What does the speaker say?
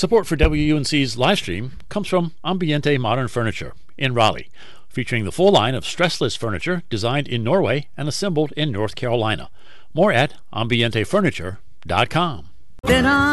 Support for WUNC's live stream comes from Ambiente Modern Furniture in Raleigh, featuring the full line of stressless furniture designed in Norway and assembled in North Carolina. More at ambientefurniture.com.